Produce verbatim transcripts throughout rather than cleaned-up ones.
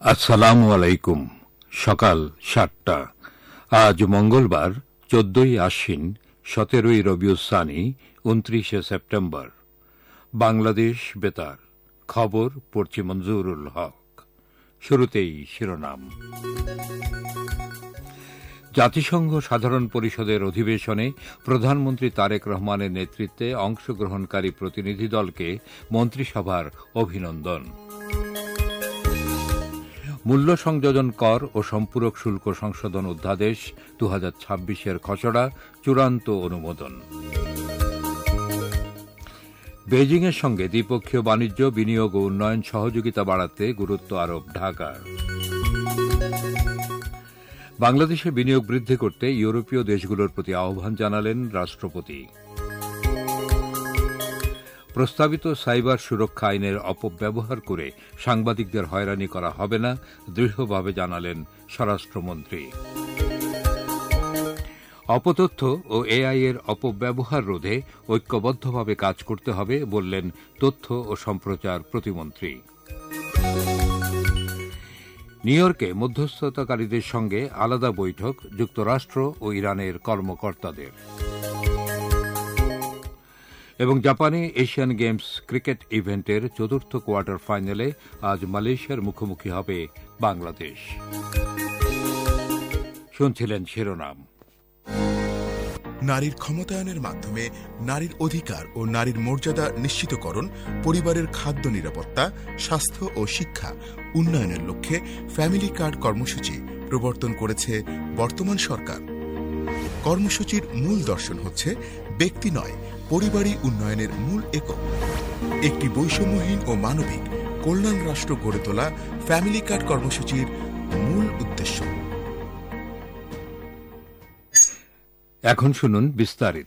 আসসালামু আলাইকুম। সকাল সাতটা। আজ মঙ্গলবার চোদ্দই আশ্বিন, সতেরোই রবিউসানি, উনত্রিশে সেপ্টেম্বর। বাংলাদেশ বেতার খবর পড়ছি মঞ্জুরুল হক। শুরুতেই শিরোনাম। জাতিসংঘ সাধারণ পরিষদের অধিবেশনে প্রধানমন্ত্রী তারেক রহমানের নেতৃত্বে অংশগ্রহণকারী প্রতিনিধি দলকে মন্ত্রিসভার অভিনন্দন। মূল্য সংযোজন কর ও সম্পূরক শুল্ক সংশোধন অধ্যাদেশ দু হাজার ছাব্বিশের খসড়া চূড়ান্ত অনুমোদন। বেইজিংয়ের সঙ্গে দ্বিপক্ষীয় বাণিজ্য, বিনিয়োগ ও উন্নয়ন সহযোগিতা বাড়াতে গুরুত্ব আরোপ ঢাকার। বাংলাদেশে বিনিয়োগ বৃদ্ধি করতে ইউরোপীয় দেশগুলোর প্রতি আহ্বান জানালেন রাষ্ট্রপতি। প্রস্তাবিত সাইবার সুরক্ষা আইনের অপব্যবহার করে সাংবাদিকদের হয়রানি করা হবে না, দৃঢ়ভাবে জানালেন স্বরাষ্ট্রমন্ত্রী। অপতথ্য ও এআই এর অপব্যবহার রোধে ঐক্যবদ্ধভাবে কাজ করতে হবে বললেন তথ্য ও সম্প্রচার প্রতিমন্ত্রী। নিউ ইয়র্কে মধ্যস্থতাকারীদের সঙ্গে আলাদা বৈঠক যুক্তরাষ্ট্র ও ইরানের কর্মকর্তাদের। এবং জাপানে এশিয়ান গেমস ক্রিকেট ইভেন্টের চতুর্থ কোয়ার্টার ফাইনালে আজ মালয়েশিয়ার মুখোমুখি হবে বাংলাদেশ। শুনছিলেন শিরোনাম। নারীর ক্ষমতায়নের মাধ্যমে নারীর অধিকার ও নারীর মর্যাদা নিশ্চিতকরণ, পরিবারের খাদ্য নিরাপত্তা, স্বাস্থ্য ও শিক্ষা উন্নয়নের লক্ষ্যে ফ্যামিলি কার্ড কর্মসূচি প্রবর্তন করেছে বর্তমান সরকার। কর্মসূচির মূল দর্শন হচ্ছে ব্যক্তি নয়, পরিবারই উন্নয়নের মূল একক। একটি বৈষম্যহীন ও মানবিক কল্যাণ রাষ্ট্র গড়ে তোলা ফ্যামিলি কার্ড কর্মসূচির মূল উদ্দেশ্য। এখন শুনুন বিস্তারিত।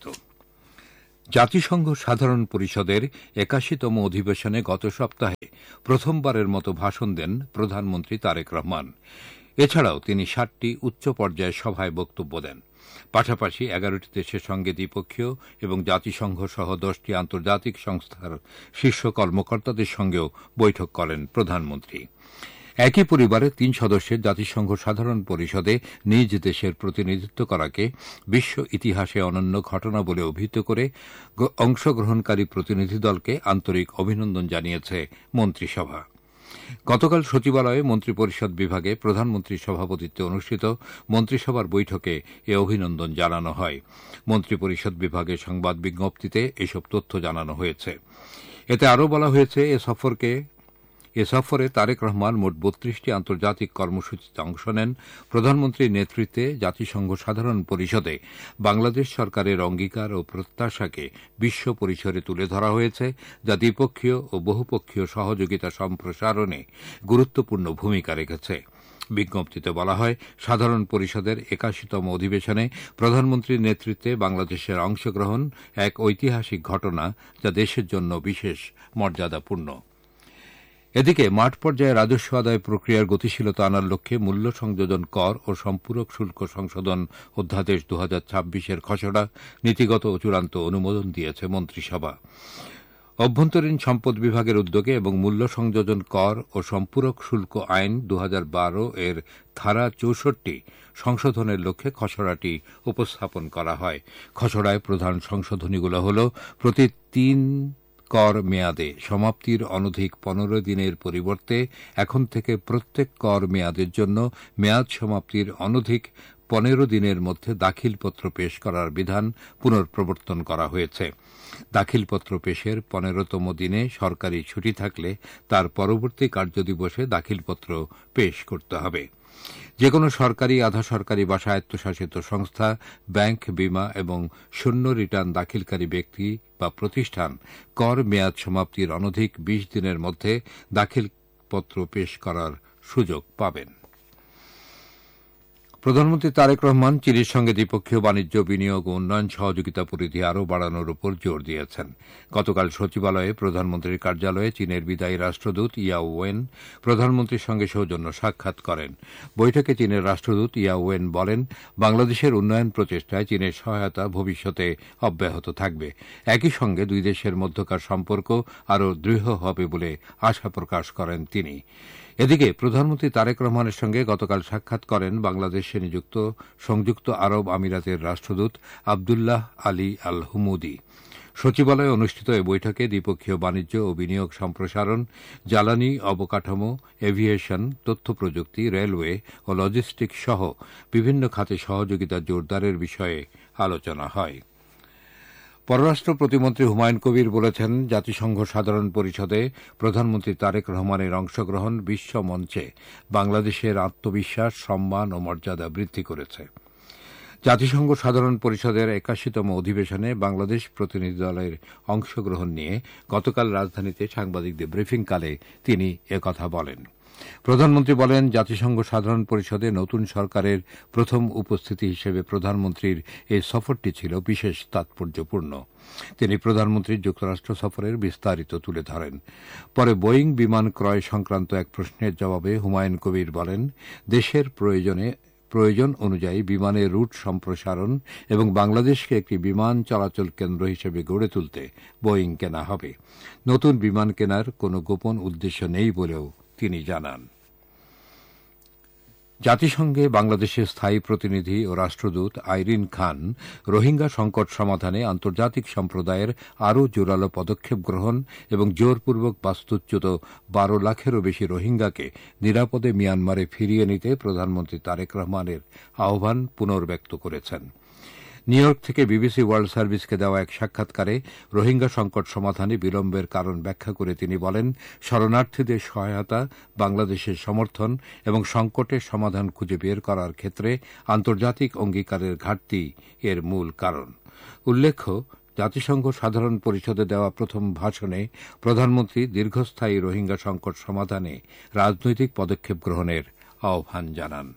জাতিসংঘ সাধারণ পরিষদের একাশিতম অধিবেশনে গত সপ্তাহে প্রথমবারের মতো ভাষণ দেন প্রধানমন্ত্রী তারেক রহমান। এছাড়াও তিনি ষাটটি উচ্চ পর্যায়ের সভায় বক্তব্য দেন। পাশাপাশি এগারোটি দেশের সঙ্গে দ্বিপক্ষীয় এবং জাতিসংঘ সহ দশটি আন্তর্জাতিক সংস্থার শীর্ষ কর্মকর্তাদের সঙ্গেও বৈঠক করেন প্রধানমন্ত্রী। একই পরিবারের তিন সদস্যের জাতিসংঘ সাধারণ পরিষদে নিজ দেশের প্রতিনিধিত্ব করাকে বিশ্ব ইতিহাসে অনন্য ঘটনা বলে অভিহিত করে অংশগ্রহণকারী প্রতিনিধি দলকে আন্তরিক অভিনন্দন জানিয়েছে মন্ত্রিসভা। গতকাল সচিবালয়ে মন্ত্রিপরিষদ বিভাগে প্রধানমন্ত্রীর সভাপতিত্বে অনুষ্ঠিত মন্ত্রিসভার বৈঠকে এ অভিনন্দন জানানো হয়। মন্ত্রিপরিষদ বিভাগের সংবাদ বিজ্ঞপ্তিতে এসব তথ্য জানানো হয়েছে। এতে আরও বলা হয়েছে, এ সফরকে এ সফরে তারেক রহমান মোট বত্রিশটি আন্তর্জাতিক কর্মসূচিতে অংশ নেন। প্রধানমন্ত্রীর নেতৃত্বে জাতিসংঘ সাধারণ পরিষদে বাংলাদেশ সরকারের অঙ্গীকার ও প্রত্যাশাকে বিশ্ব পরিসরে তুলে ধরা হয়েছে, যা দ্বিপক্ষীয় ও বহুপক্ষীয় সহযোগিতা সম্প্রসারণে গুরুত্বপূর্ণ ভূমিকা রেখেছে। বিজ্ঞপ্তিতে বলা হয়, সাধারণ পরিষদের একাশিতম অধিবেশনে প্রধানমন্ত্রীর নেতৃত্বে বাংলাদেশের অংশগ্রহণ এক ঐতিহাসিক ঘটনা, যা দেশের জন্য বিশেষ মর্যাদাপূর্ণ। এদিকে মাঠ পর্যায়ে রাজস্ব আদায় প্রক্রিয়ার গতিশীলতা আনার লক্ষ্যে মূল্য সংযোজন কর ও সম্পূরক শুল্ক সংশোধন অধ্যাদেশ দু হাজার ছাব্বিশের খসড়া নীতিগত ও চূড়ান্ত অনুমোদন দিয়েছে মন্ত্রিসভা। অভ্যন্তরীণ সম্পদ বিভাগের উদ্যোগে এবং মূল্য সংযোজন কর ও সম্পূরক শুল্ক আইন দু হাজার বারো এর ধারা চৌষট্টি সংশোধনের লক্ষ্যে খসড়াটি উপস্থাপন করা হয়। খসড়ায় প্রধান সংশোধনীগুলো হল, প্রতি তিন কর মেয়াদে সমাপ্তির অনধিক পনেরো দিনের পরিবর্তে এখন থেকে প্রত্যেক কর মেয়াদের জন্য মেয়াদ সমাপ্তির অনধিক পনেরো দিনের মধ্যে দাখিলপত্র পেশ করার বিধান পুনঃপ্রবর্তন করা হয়েছে। দাখিলপত্র পেশের পনেরোতম দিনে সরকারি ছুটি থাকলে তার পরবর্তী কার্যদিবসে দাখিলপত্র পেশ করতে হবে। যেকোনো সরকারি, আধা সরকারি বা স্বায়ত্তশাসিত সংস্থা, ব্যাংক, বীমা এবং শূন্য রিটার্ন দাখিলকারী ব্যক্তি বা প্রতিষ্ঠান কর মেয়াদ সমাপ্তির অনধিক বিশ দিনের মধ্যে দাখিলপত্র পেশ করার সুযোগ পাবেন। প্রধানমন্ত্রী তারেক রহমান চীনের সঙ্গে দ্বিপক্ষীয় বাণিজ্য, বিনিয়োগ ও উন্নয়ন সহযোগিতা পরিধি আরও বাড়ানোর উপর জোর দিয়েছেন। গতকাল সচিবালয়ে প্রধানমন্ত্রীর কার্যালয়ে চীনের বিদায়ী রাষ্ট্রদূত ইয়া ওয়েন প্রধানমন্ত্রীর সঙ্গে সৌজন্য সাক্ষাৎ করেন। বৈঠকে চীনের রাষ্ট্রদূত ইয়া ওয়েন বলেন, বাংলাদেশের উন্নয়ন প্রচেষ্টায় চীনের সহায়তা ভবিষ্যতে অব্যাহত থাকবে। একই সঙ্গে দুই দেশের মধ্যকার সম্পর্ক আরও দৃঢ় হবে বলে আশা প্রকাশ করেন তিনি। এদিকে প্রধানমন্ত্রী তারেক রহমানের সঙ্গে গতকাল সাক্ষাৎ করেন বাংলাদেশে নিযুক্ত সংযুক্ত আরব আমিরাতের রাষ্ট্রদূত আবদুল্লাহ আলী আল হুমুদি। সচিবালয়ে অনুষ্ঠিত এ বৈঠকে দ্বিপক্ষীয় বাণিজ্য ও বিনিয়োগ সম্প্রসারণ, জ্বালানি, অবকাঠামো, এভিয়েশন, তথ্য প্রযুক্তি, রেলওয়ে ও লজিস্টিক্স সহ বিভিন্ন খাতে সহযোগিতা জোরদারের বিষয়ে আলোচনা হয়। পররাষ্ট্র প্রতিমন্ত্রী হুমায়ুন কবির বলেছেন, জাতিসংঘ সাধারণ পরিষদে প্রধানমন্ত্রী তারেক রহমানের অংশগ্রহণ বিশ্ব মঞ্চে বাংলাদেশের আত্মবিশ্বাস, সম্মান ও মর্যাদা বৃদ্ধি করেছে। জাতিসংঘ সাধারণ পরিষদের একাশিতম অধিবেশনে বাংলাদেশ প্রতিনিধি দলের অংশগ্রহণ নিয়ে গতকাল রাজধানীতে সাংবাদিকদের ব্রিফিংকালে তিনি একথা বলেন। প্রধানমন্ত্রী বলেন, জাতিসংঘ সাধারণ পরিষদে নতুন সরকারের প্রথম উপস্থিতি হিসেবে প্রধানমন্ত্রীর এই সফরটি ছিল বিশেষ তাৎপর্যপূর্ণ। তিনি প্রধানমন্ত্রীর যুক্তরাষ্ট্র সফরের বিস্তারিত তুলে ধরেন। পরে বোয়িং বিমান ক্রয় সংক্রান্ত এক প্রশ্নের জবাবে হুমায়ুন কবির বলেন, দেশের প্রয়োজনে প্রয়োজন অনুযায়ী বিমানের রুট সম্প্রসারণ এবং বাংলাদেশকে একটি বিমান চলাচল কেন্দ্র হিসেবে গড়ে তুলতে বোয়িং কেনা হবে। নতুন বিমান কেনার কোনো গোপন উদ্দেশ্য নেই বলেও তিনি জানান। জাতিসংঘে বাংলাদেশের স্থায়ী প্রতিনিধি ও রাষ্ট্রদূত আইরিন খান রোহিঙ্গা সংকট সমাধানে আন্তর্জাতিক সম্প্রদায়ের আরও জোরালো পদক্ষেপ গ্রহণ এবং জোরপূর্বক বাস্তুচ্যুত বারো লাখেরও বেশি রোহিঙ্গাকে নিরাপদে মিয়ানমারে ফিরিয়ে নিতে প্রধানমন্ত্রী তারেক রহমানের আহ্বান পুনর্ব্যক্ত করেছেন। নিউইয়র্ক থেকে বিবিসি ওয়ার্ল্ড সার্ভিসকে দেওয়া এক সাক্ষাৎকারে রোহিঙ্গা সংকট সমাধানে বিলম্বের কারণ ব্যাখ্যা করে তিনি বলেন, শরণার্থীদের সহায়তা, বাংলাদেশের সমর্থন এবং সংকটের সমাধান খুঁজে বের করার ক্ষেত্রে আন্তর্জাতিক অঙ্গীকারের ঘাটতি এর মূল কারণ। উল্লেখ্য, জাতিসংঘ সাধারণ পরিষদে দেওয়া প্রথম ভাষণে প্রধানমন্ত্রী দীর্ঘস্থায়ী রোহিঙ্গা সংকট সমাধানে রাজনৈতিক পদক্ষেপ গ্রহণের আহ্বান জানান।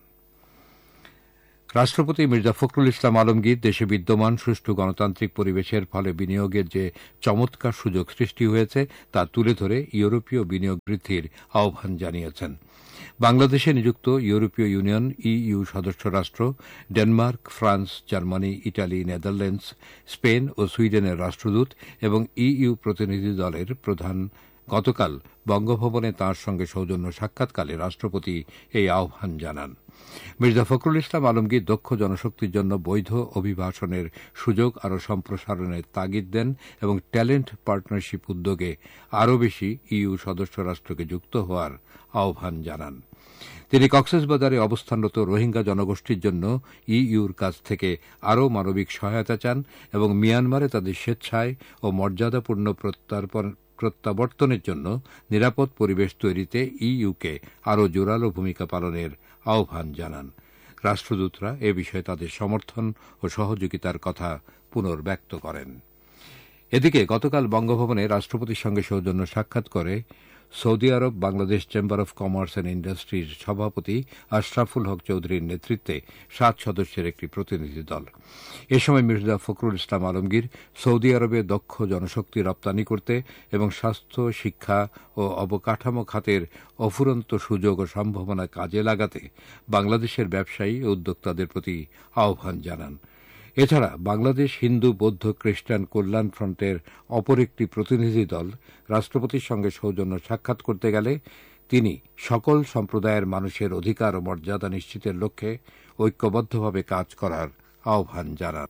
রাষ্ট্রপতি মির্জা ফখরুল ইসলাম আলমগীর দেশে বিদ্যমান সুষ্ঠু গণতান্ত্রিক পরিবেশের ফলে বিনিয়োগের যে চমৎকার সুযোগ সৃষ্টি হয়েছে তা তুলে ধরে ইউরোপীয় বিনিয়োগ বৃদ্ধির আহ্বান জানিয়েছেন। বাংলাদেশে নিযুক্ত ইউরোপীয় ইউনিয়ন, ইইউ সদস্য রাষ্ট্র, Denmark, France, Germany, Italy, Netherlands, Spain ও সুইডেনের রাষ্ট্রদূত এবং ইইউ প্রতিনিধি দলের প্রধান গতকাল বঙ্গভবনে তাঁর সঙ্গে সৌজন্য সাক্ষাৎকালে রাষ্ট্রপতি এই আহ্বান জানান। মির্জা ফখরুল ইসলাম আলমগীর দক্ষ জনশক্তির জন্য বৈধ অভিবাসনের সুযোগ আরও সম্প্রসারণের তাগিদ দেন এবং ট্যালেন্ট পার্টনারশিপ উদ্যোগে আরও বেশি ইইউ সদস্য রাষ্ট্রকে যুক্ত হওয়ার আহ্বান জানান। তিনি কক্সবাজারে অবস্থানরত রোহিঙ্গা জনগোষ্ঠীর জন্য ইইউর কাছ থেকে আরও মানবিক সহায়তা চান এবং মিয়ানমারে তাদের স্বেচ্ছায় ও মর্যাদাপূর্ণ প্রত্যার্পণ প্রত্যাবর্তনের জন্য নিরাপদ পরিবেশ তৈরিতে ইইউকে আরও জোরালো ভূমিকা পালনের আহ্বান জানান। রাষ্ট্রদূতরা এ বিষয়ে তাদের সমর্থন ও সহযোগিতার কথা পুনর্ব্যক্ত করেন। এদিকে গতকাল বঙ্গভবনে রাষ্ট্রপতির সঙ্গে সৌজন্য সাক্ষাৎ করে Saudi Arab Bangladesh chamber of commerce and ইন্ডাস্ট্রির সভাপতি আশরাফুল হক চৌধুরীর নেতৃত্বে সাত সদস্যের একটি প্রতিনিধি দল। এ সময় মির্জা ফখরুল ইসলাম আলমগীর সৌদি আরবে দক্ষ জনশক্তি রপ্তানি করতে এবং স্বাস্থ্য, শিক্ষা ও অবকাঠামো খাতের অফুরন্ত সুযোগ ও সম্ভাবনা কাজে লাগাতে বাংলাদেশের ব্যবসায়ী ও উদ্যোক্তাদের প্রতি আহ্বান জানান। এছাড়া বাংলাদেশ হিন্দু, বৌদ্ধ, খ্রিস্টান কল্যাণ ফ্রন্টের অপর একটি প্রতিনিধি দল রাষ্ট্রপতির সঙ্গে সৌজন্য সাক্ষাৎ করতে গেলে তিনি সকল সম্প্রদায়ের মানুষের অধিকার ও মর্যাদা নিশ্চিতের লক্ষ্যে ঐক্যবদ্ধভাবে কাজ করার আহ্বান জানান।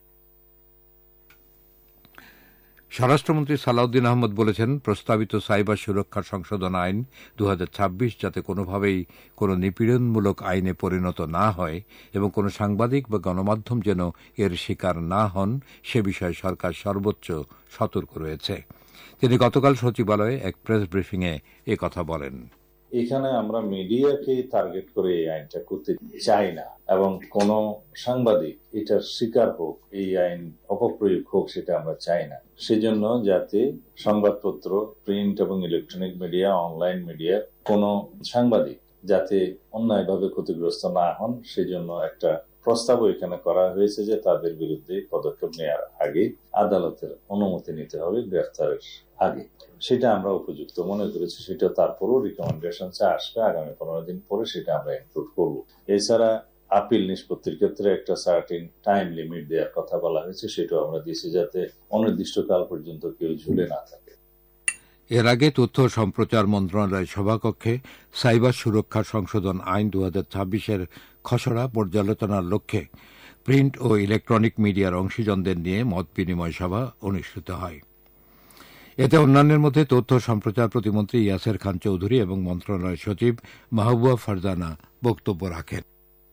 স্বরাষ্ট্রমন্ত্রী সালাউদ্দিন আহমদ বলেছেন, প্রস্তাবিত সাইবার সুরক্ষা সংশোধন আইন দু হাজার ছাব্বিশ যাতে কোনোভাবেই কোনো নিপীড়নমূলক আইনে পরিণত না হয় এবং কোনো সাংবাদিক বা গণমাধ্যম যেন এর শিকার না হন সে বিষয়ে সরকার সর্বোচ্চ সতর্ক রয়েছে। তিনি গতকাল সচিবালয়ে এক প্রেস ব্রিফিংয়ে এ কথা বলেন। এখানে আমরা মিডিয়াকে টার্গেট করে এই আইনটা করতে চাই না এবং কোন সাংবাদিক এটার শিকার হোক, এই আইন অপপ্রয়োগ হোক, সেটা আমরা চাই না। সেজন্য যাতে সংবাদপত্র, প্রিন্ট এবং ইলেকট্রনিক মিডিয়া, অনলাইন মিডিয়া, কোন সাংবাদিক যাতে অন্যায়ভাবে ক্ষতিগ্রস্ত না হন সেজন্য একটা প্রস্তাব এখানে করা হয়েছে যে তাদের বিরুদ্ধে পদক্ষেপ নেওয়ার আগে আদালতের অনুমতি নিতে হবে গ্রেফতারের আগে। সেটা আমরা উপযুক্ত মনে করেছি। সেটা তারপরও রিকমেন্ডেশন চা আসবে আগামী পনেরো দিন পরে, সেটা আমরা ইনক্লুড করব। এছাড়া আপিল নিষ্পত্তির ক্ষেত্রে একটা সার্টেন টাইম লিমিট দেওয়ার কথা বলা হয়েছে, সেটাও আমরা দিয়েছি যাতে অনির্দিষ্টকাল পর্যন্ত কেউ ঝুলে না থাকে। এর আগে তথ্য ও সম্প্রচার মন্ত্রণালয় সভাকক্ষে সাইবার সুরক্ষা সংশোধন আইন দু হাজার ছাব্বিশের খসড়া পর্যালোচনার লক্ষ্যে প্রিন্ট ও ইলেকট্রনিক মিডিয়ার অংশীজনদের নিয়ে মত বিনিময় সভা অনুষ্ঠিত হয়। এতে অন্যান্যের মধ্যে তথ্য সম্প্রচার প্রতিমন্ত্রী ইয়াসের খান চৌধুরী এবং মন্ত্রণালয় সচিব মাহবুবা ফারজানা বক্তব্য রাখেন।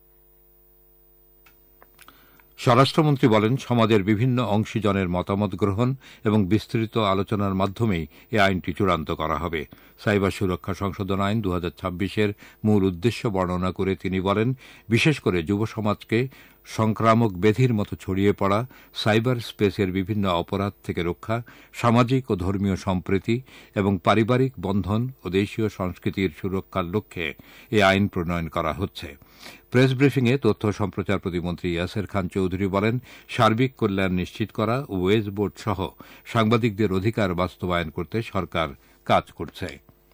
স্বরাষ্ট্রমন্ত্রী বলেন, সমাজের বিভিন্ন অংশীজনের মতামত গ্রহণ এবং বিস্তৃত আলোচনার মাধ্যমেই এ আইনটি চূড়ান্ত করা হবে। সাইবার সুরক্ষা সংশোধন আইন দু হাজার ছাব্বিশের মূল উদ্দেশ্য বর্ণনা করে তিনি বলেন, বিশেষ করে যুব সমাজকে সংক্রামক ব্যাধির মতো ছড়িয়ে পড়া সাইবার স্পেসের বিভিন্ন অপরাধ থেকে রক্ষা, সামাজিক ও ধর্মীয় সম্প্রীতি এবং পারিবারিক বন্ধন ও দেশীয় সংস্কৃতির সুরক্ষার লক্ষ্যে এ আইন প্রণয়ন করা হচ্ছে। প্রেস ব্রিফিংয়ে তথ্য সম্প্রচার প্রতিমন্ত্রী ইয়াসের খান চৌধুরী বলেন, সার্বিক কল্যাণ নিশ্চিত করা ও ওয়েজ বোর্ড সহ সাংবাদিকদের অধিকার বাস্তবায়ন করতে সরকার কাজ করছে।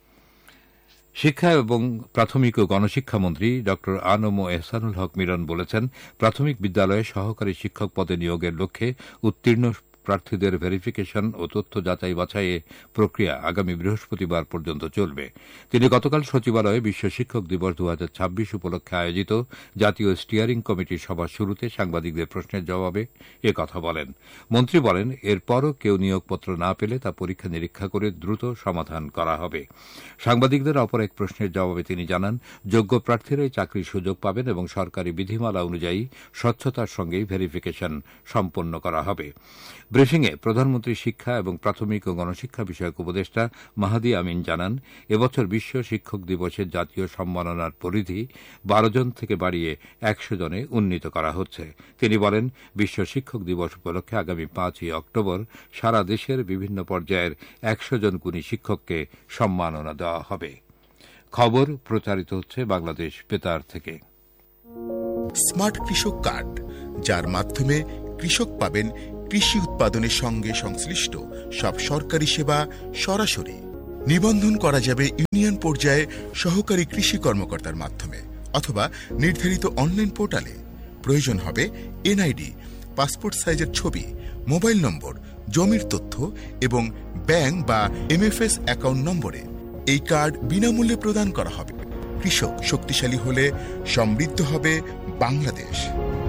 শিক্ষা এবং প্রাথমিক ও গণশিক্ষামন্ত্রী ড আনম এহসানুল হক মিলন বলেছেন, প্রাথমিক বিদ্যালয়ে সহকারী শিক্ষক পদে নিয়োগের লক্ষ্যে উত্তীর্ণ প্রার্থীদের ভেরিফিকেশন ও তথ্য যাচাই বাছাইয়ের প্রক্রিয়া আগামী বৃহস্পতিবার পর্যন্ত চলবে। তিনি গতকাল সচিবালয়ে বিশ্ব শিক্ষক দিবস দু হাজার ছাব্বিশ উপলক্ষে আয়োজিত জাতীয় স্টিয়ারিং কমিটির সভার শুরুতে সাংবাদিকদের প্রশ্নের জবাবে এ কথা বলেন। মন্ত্রী বলেন, এরপরও কেউ নিয়োগপত্র না পেলে তা পরীক্ষা নিরীক্ষা করে দ্রুত সমাধান করা হবে। সাংবাদিকদের অপর এক প্রশ্নের জবাবে তিনি জানান, যোগ্য প্রার্থীরাই চাকরির সুযোগ পাবেন এবং সরকারি বিধিমালা অনুযায়ী স্বচ্ছতার সঙ্গেই ভেরিফিকেশন সম্পন্ন করা হবে। ব্রিফিংয়ে প্রধানমন্ত্রী শিক্ষা এবং প্রাথমিক ও গণশিক্ষা বিষয়ক উপদেষ্টা মাহাদি আমিন জানান, এবছর বিশ্ব শিক্ষক দিবসের জাতীয় সম্মাননার পরিধি বারো জন থেকে বাড়িয়ে একশো জনে উন্নীত করা হচ্ছে। তিনি বলেন, বিশ্ব শিক্ষক দিবস উপলক্ষে আগামী পাঁচই অক্টোবর সারা দেশের বিভিন্ন পর্যায়ের একশো জন গুণী শিক্ষককে সম্মাননা দেওয়া হবে। খবর প্রচারিত হচ্ছে বাংলাদেশ বেতার থেকে। স্মার্ট কৃষক কার্ড, যার মাধ্যমে কৃষক পাবেন কৃষি উৎপাদনের সঙ্গে সংশ্লিষ্ট সব সরকারি সেবা সরাসরি। নিবন্ধন করা যাবে ইউনিয়ন পর্যায়ে সহকারী কৃষি কর্মকর্তার মাধ্যমে অথবা নির্ধারিত অনলাইন পোর্টালে। প্রয়োজন হবে এনআইডি, পাসপোর্ট সাইজের ছবি, মোবাইল নম্বর, জমির তথ্য এবং ব্যাংক বা এমএফএস অ্যাকাউন্ট নম্বরে। এই কার্ড বিনামূল্যে প্রদান করা হবে। কৃষক শক্তিশালী হলে সমৃদ্ধ হবে বাংলাদেশ।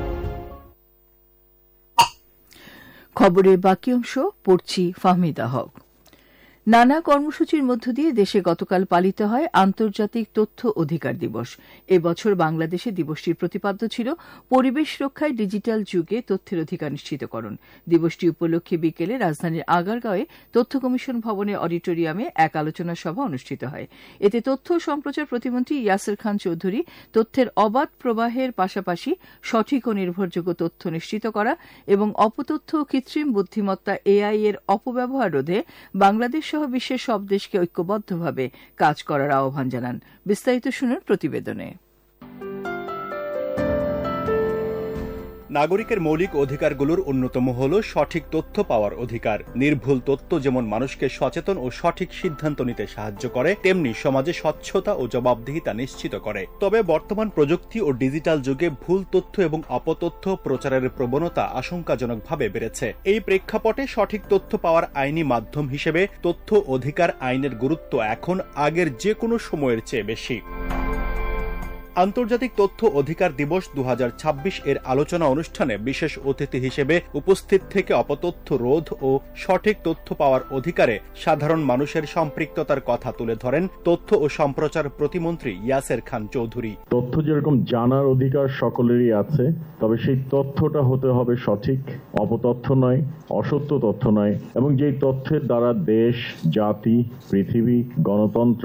খবরের বাকি অংশ পড়ছি ফাহমিদা হক। নানা কর্মসূচির মধ্য দিয়ে দেশে গতকাল পালিত হয় আন্তর্জাতিক তথ্য অধিকার দিবস। এবছর বাংলাদেশে দিবসটির প্রতিপাদ্য ছিল পরিবেশ রক্ষায় ডিজিটাল যুগে তথ্যের অধিকার নিশ্চিতকরণ। দিবসটি উপলক্ষে বিকেলে রাজধানীর আগারগাঁওয়ে তথ্য কমিশন ভবনে অডিটোরিয়ামে এক আলোচনা সভা অনুষ্ঠিত হয়। এতে তথ্য ও সম্প্রচার প্রতিমন্ত্রী ইয়াসের খান চৌধুরী তথ্যের অবাধ প্রবাহের পাশাপাশি সঠিক ও নির্ভরযোগ্য তথ্য নিশ্চিত করা এবং অপতথ্য ও কৃত্রিম বুদ্ধিমত্তা এআই এর অপব্যবহার রোধে বাংলাদেশ বিশ্বের সব দেশকে ঐক্যবদ্ধভাবে কাজ করার আহ্বান জানান। বিস্তারিত শুনুন প্রতিবেদনে। নাগরিকের মৌলিক অধিকারগুলোর অন্যতম হল সঠিক তথ্য পাওয়ার অধিকার। নির্ভুল তথ্য যেমন মানুষকে সচেতন ও সঠিক সিদ্ধান্ত নিতে সাহায্য করে, তেমনি সমাজে স্বচ্ছতা ও জবাবদিহিতা নিশ্চিত করে। তবে বর্তমান প্রযুক্তি ও ডিজিটাল যুগে ভুল তথ্য এবং অপতথ্য প্রচারের প্রবণতা আশঙ্কাজনকভাবে বেড়েছে। এই প্রেক্ষাপটে সঠিক তথ্য পাওয়ার আইনি মাধ্যম হিসেবে তথ্য অধিকার আইনের গুরুত্ব এখন আগের যে কোনো সময়ের চেয়ে বেশি। আন্তর্জাতিক তথ্য অধিকার দিবস দু হাজার ছাব্বিশ এর আলোচনা অনুষ্ঠানে বিশেষ অতিথি হিসেবে উপস্থিত থেকে অপতথ্য রোধ ও সঠিক তথ্য পাওয়ার অধিকারে সাধারণ মানুষের সম্পৃক্ততার কথা তুলে ধরেন তথ্য ও সম্প্রচার প্রতিমন্ত্রী ইয়াসের খান চৌধুরী। তথ্য যেরকম জানার অধিকার সকলেরই আছে, তবে সেই তথ্যটা হতে হবে সঠিক, অপতথ্য নয়, অসত্য তথ্য নয়, এবং যেই তথ্যের দ্বারা দেশ, জাতি, পৃথিবী, গণতন্ত্র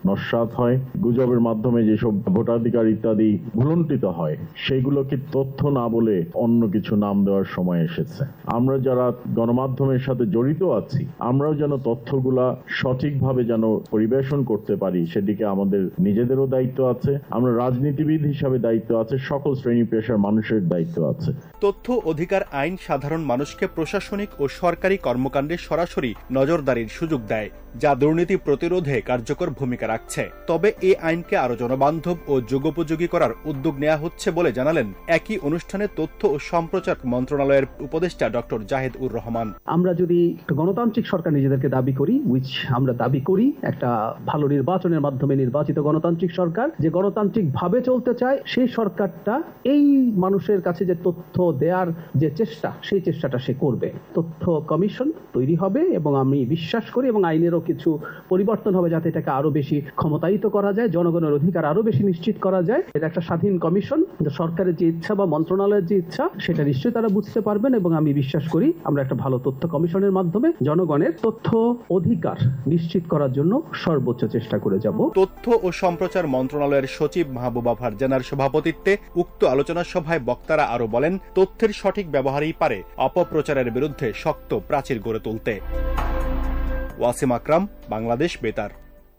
নস্যাৎ হয়, গুজবের মাধ্যমে যেসব ভোটাধিকার ইত্যাদি ভুলণ্ঠিত হয়, সেগুলোকে তথ্য না বলে অন্য কিছু নাম দেওয়ার সময় এসেছে। আমরা যারা গণমাধ্যমের সাথে জড়িত আছি, আমরাও যেন তথ্যগুলা সঠিকভাবে যেন পরিবেশন করতে পারি, সেদিকে আমাদের নিজেদেরও দায়িত্ব আছে, আমরা রাজনীতিবিদ হিসাবে দায়িত্ব আছে, সকল শ্রেণী পেশার মানুষের দায়িত্ব আছে। তথ্য অধিকার আইন সাধারণ মানুষকে প্রশাসনিক ও সরকারি কর্মকাণ্ডে সরাসরি নজরদারির সুযোগ দেয়, যা দুর্নীতি প্রতিরোধে কার্যকর ভূমিকা রাখছে। তবে এই আইনকে আরো জনবান্ধব ও যুগোপযোগী করার উদ্যোগ নেওয়া হচ্ছে বলে জানালেন একই অনুষ্ঠানে তথ্য ও সম্প্রচার মন্ত্রণালয়ের উপদেষ্টা ডক্টর জাহেদ উর রহমান। আমরা যদি গণতান্ত্রিক সরকার নিজেদেরকে দাবি করি, উইচ আমরা দাবি করি একটা ভালো নির্বাচনের মাধ্যমে নির্বাচিত গণতান্ত্রিক সরকার, যে গণতান্ত্রিক ভাবে চলতে চায়, সেই সরকারটা এই মানুষের কাছে যে তথ্য দেওয়ার যে চেষ্টা, সেই চেষ্টাটা সে করবে। তথ্য কমিশন তৈরি হবে এবং আমি বিশ্বাস করি এবং আইনেরও কিছু পরিবর্তন হবে যাতে এটাকে আরো বেশি ক্ষমতায়িত করা যায়, জনগণের অধিকার আরো বেশি নিশ্চিত করা যায়। এটা একটা স্বাধীন কমিশন, সরকারের যে ইচ্ছা বা মন্ত্রণালয়ের যে ইচ্ছা সেটা নিশ্চয়ই তারা বুঝতে পারবেন এবং আমি বিশ্বাস করি আমরা একটা ভালো তথ্য কমিশনের মাধ্যমে জনগণের তথ্য অধিকার নিশ্চিত করার জন্য সর্বোচ্চ চেষ্টা করে যাব। তথ্য ও সম্প্রচার মন্ত্রণালয়ের সচিব মাহবুবা ফারজানার সভাপতিত্বে উক্ত আলোচনা সভায় বক্তারা আরো বলেন, তথ্যের সঠিক ব্যবহারই পারে অপপ্রচারের বিরুদ্ধে শক্ত প্রাচীর গড়ে তুলতে। ওয়াসিম আকরাম, বাংলাদেশ বেতার।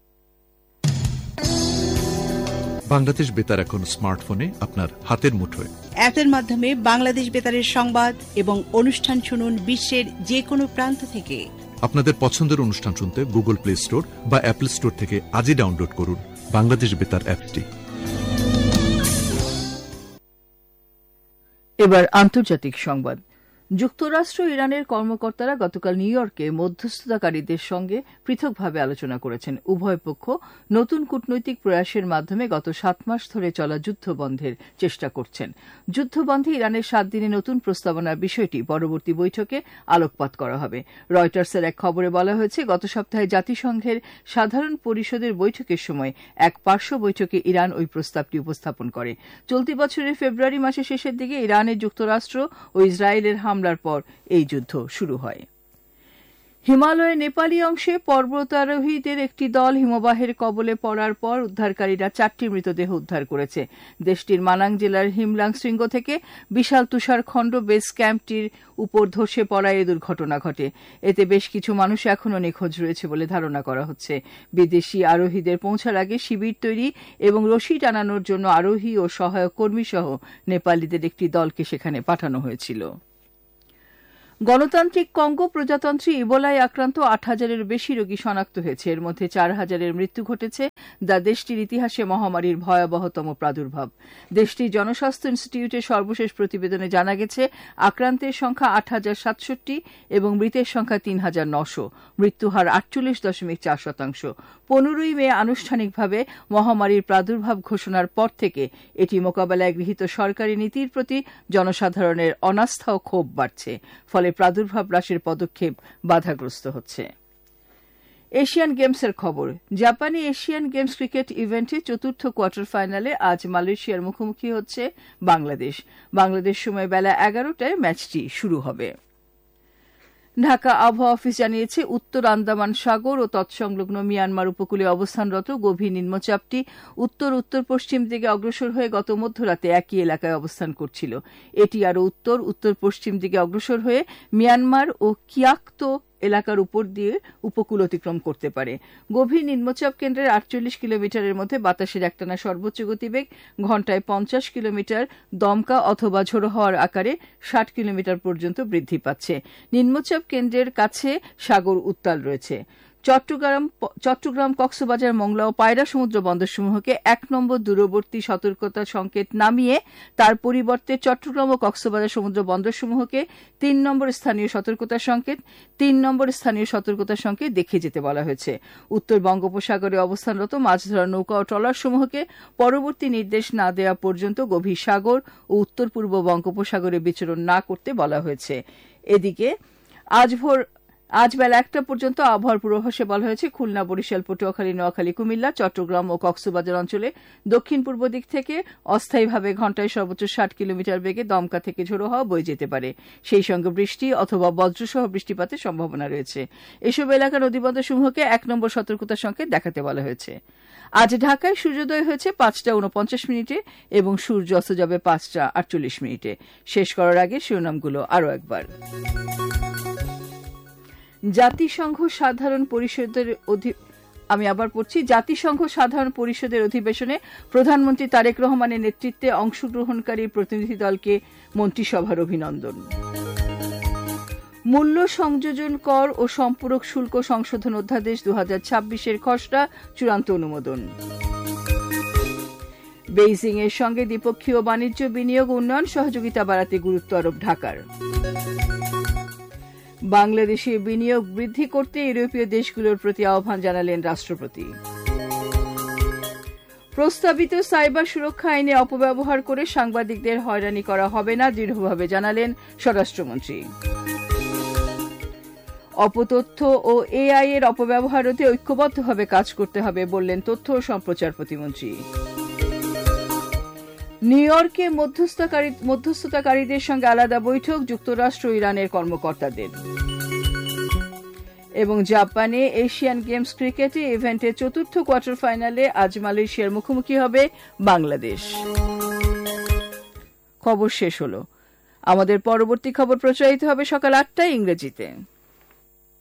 বাংলাদেশ বেতার এখন স্মার্টফোনে আপনার হাতের মুঠোয়। অ্যাপের মাধ্যমে বাংলাদেশ বেতারের সংবাদ এবং অনুষ্ঠান শুনুন বিশ্বের যে কোনো প্রান্ত থেকে। আপনাদের পছন্দের অনুষ্ঠান শুনতে গুগল প্লে স্টোর বা অ্যাপল স্টোর থেকে আজই ডাউনলোড করুন বাংলাদেশ বেতার অ্যাপটি। এবার আন্তর্জাতিক সংবাদ। যুক্তরাষ্ট্র ইরানের কর্মকর্তারা গতকাল নিউ ইয়র্কে মধ্যস্থতাকারীদের সঙ্গে পৃথকভাবে আলোচনা করেছেন। উভয় পক্ষ নতুন কূটনৈতিক প্রয়াসের মাধ্যমে গত সাত মাস ধরে চলা যুদ্ধবন্ধের চেষ্টা করছেন। যুদ্ধবন্ধে ইরানের সাত দিনে নতুন প্রস্তাবনার বিষয়টি পরবর্তী বৈঠকে আলোকপাত করা হবে। রয়টার্সের এক খবরে বলা হয়েছে, গত সপ্তাহে জাতিসংঘের সাধারণ পরিষদের বৈঠকের সময় এক পার্শ্ব বৈঠকে ইরান ওই প্রস্তাবটি উপস্থাপন করে। চলতি বছরের ফেব্রুয়ারি মাসের শেষের দিকে ইরানের যুক্তরাষ্ট্র ও ইসরায়েলের হামলা পর এই যুদ্ধ শুরু হয়। হিমালয়ের নেপালি অংশে পর্বতারোহীদের একটি দল হিমবাহের কবলে পড়ার পর উদ্ধারকারীরা চারটি মৃতদেহ উদ্ধার করেছে। দেশটির মানাং জেলার হিমলাং শৃঙ্গ থেকে বিশাল তুষারখণ্ড বেস ক্যাম্পটির উপর ধসে পড়ায় এই দুর্ঘটনা ঘটে। এতে বেশ কিছু মানুষ এখনও নিখোঁজ রয়েছে বলে ধারণা করা হচ্ছে। বিদেশি আরোহীদের পৌঁছার আগে শিবির তৈরি এবং রশি টানানোর জন্য আরোহী ও সহায়ক কর্মী সহ নেপালিদের একটি দলকে সেখানে পাঠানো হয়েছিল। গণতান্ত্রিক কঙ্গো প্রজাতন্ত্রে ইবোলায় আক্রান্ত আট হাজারের বেশি রোগী শনাক্ত হয়েছে। এর মধ্যে চার হাজারের মৃত্যু ঘটেছে, যা দেশটির ইতিহাসে মহামারীর ভয়াবহতম প্রাদুর্ভাব। দেশটির জনস্বাস্থ্য ইনস্টিটিউটের সর্বশেষ প্রতিবেদনে জানা গেছে, আক্রান্তের সংখ্যা আট হাজার সাতষট্টি এবং মৃতের সংখ্যা তিন হাজার নশো। মৃত্যুহার আটচল্লিশ দশমিক চার শতাংশ। পনেরোই মে আনুষ্ঠানিকভাবে মহামারীর প্রাদুর্ভাব ঘোষণার পর থেকে এটি মোকাবেলায় গৃহীত সরকারি নীতির প্রতি জনসাধারণের অনাস্থা ও ক্ষোভ বাড়ছে, ফলে প্রাদুর্ভাব হ্রাসের পদক্ষেপ বাধাগ্রস্ত হচ্ছে। এশিয়ান গেমসের খবর। জাপানে এশিয়ান গেমস ক্রিকেট ইভেন্টে চতুর্থ কোয়ার্টার ফাইনালে আজ মালয়েশিয়ার মুখোমুখি হচ্ছে বাংলাদেশ। বাংলাদেশ সময় বেলা এগারোটায় ম্যাচটি শুরু হবে। ঢাকা আবহাওয়া অফিস জানিয়েছে, উত্তর আন্দামান সাগর ও তৎসংলগ্ন মিয়ানমার উপকূলে অবস্থানরত গভীর নিম্নচাপটি উত্তর উত্তর পশ্চিম দিকে অগ্রসর হয়ে গত মধ্যরাতে একই এলাকায় অবস্থান করছিল। এটি আরও উত্তর উত্তর পশ্চিম দিকে অগ্রসর হয়ে মিয়ানমার ও কিয়াকতো এলাকার উপর দিয়ে উপকূল অতিক্রম করতে পারে। গভীর নিম্নচাপ কেন্দ্রের আটচল্লিশ কিলোমিটারের মধ্যে বাতাসের একটানা সর্বোচ্চ গতিবেগ ঘণ্টায় পঞ্চাশ কিলোমিটার, দমকা অথবা ঝোড়ো হওয়ার আকারে ষাট কিলোমিটার পর্যন্ত বৃদ্ধি পাচ্ছে। নিম্নচাপ কেন্দ্রের কাছে সাগর উত্তাল রয়েছে। চট্টগ্রাম চট্টগ্রাম কক্সবাজার মোংলা ও পায়রা সমুদ্র বন্দরসমূহকে এক নম্বর দূরবর্তী সতর্কতা সংকেত নামিয়ে তার পরিবর্তে চট্টগ্রাম ও কক্সবাজার সমুদ্র বন্দরসমূহকে তিন নম্বর স্থানীয় সতর্কতা সংকেত তিন নম্বর স্থানীয় সতর্কতা সংকেত দেখিয়ে যেতে বলা হয়েছে। উত্তর বঙ্গোপসাগরে অবস্থানরত মাছ ধরা নৌকা ও ট্রলারসমূহকে পরবর্তী নির্দেশ না দেওয়া পর্যন্ত গভীর সাগর ও উত্তর পূর্ব বঙ্গোপসাগরে বিচরণ না করতে বলা হয়েছে। এদিকে আজ ভোর আজ বেলা একটা পর্যন্ত আবহাওয়ার পূর্বাভাসে বলা হয়েছে, খুলনা, বরিশাল, পটুয়াখালী, নোয়াখালী, কুমিল্লা, চট্টগ্রাম ও কক্সবাজার অঞ্চলে দক্ষিণ পূর্ব দিক থেকে অস্থায়ীভাবে ঘণ্টায় সর্বোচ্চ ষাট কিলোমিটার বেগে দমকা থেকে ঝোড়ো হওয়া বয়ে যেতে পারে। সেই সঙ্গে বৃষ্টি অথবা বজ্রসহ বৃষ্টিপাতের সম্ভাবনা রয়েছে। এসব এলাকার নদীবন্দরসমূহকে এক নম্বর সতর্কতা সংকেত দেখাতে বলা হয়েছে। আজ ঢাকায় সূর্যোদয় হয়েছে পাঁচটা উনপঞ্চাশ মিনিটে এবং সূর্য অস্ত যাবে পাঁচটা আটচল্লিশ মিনিটে। শেষ করার আগে শিরোনামগুলো আরও একবার। জাতিসংঘ সাধারণ পরিষদের আমি আবার পড়ছি জাতিসংঘ সাধারণ পরিষদের অধিবেশনে প্রধানমন্ত্রী তারেক রহমানের নেতৃত্বে অংশগ্রহণকারী প্রতিনিধি দলকে মন্ত্রিসভার অভিনন্দন। মূল্য সংযোজন কর ও সম্পূরক শুল্ক সংশোধন অধ্যাদেশ দু হাজার ছাব্বিশের খসড়া চূড়ান্ত অনুমোদন। বেইজিং এর সঙ্গে দ্বিপক্ষীয় বাণিজ্য বিনিয়োগ উন্নয়ন সহযোগিতা বাড়াতে গুরুত্ব আরোপ ঢাকার। বাংলাদেশে বিনিয়োগ বৃদ্ধি করতে ইউরোপীয় দেশগুলোর প্রতি আহ্বান জানালেন রাষ্ট্রপতি। প্রস্তাবিত সাইবার সুরক্ষা আইনে অপব্যবহার করে সাংবাদিকদের হয়রানি করা হবে না, দৃঢ়ভাবে জানালেন স্বরাষ্ট্রমন্ত্রী। অপতথ্য ও এআই এর অপব্যবহার রোধে ঐক্যবদ্ধভাবে কাজ করতে হবে বললেন তথ্য ও সম্প্রচার প্রতিমন্ত্রী। নিউ ইয়র্কে মধ্যস্থতাকারীদের সঙ্গে আলাদা বৈঠক যুক্তরাষ্ট্র ও ইরানের কর্মকর্তাদের। এবং জাপানে এশিয়ান গেমস ক্রিকেটে ইভেন্টের চতুর্থ কোয়ার্টার ফাইনালে আজ মালয়েশিয়ার মুখোমুখি হবে বাংলাদেশ। খবর শেষ হলো। আমাদের পরবর্তী খবর প্রচারিত হবে সকাল আটটায় ইংরেজিতে।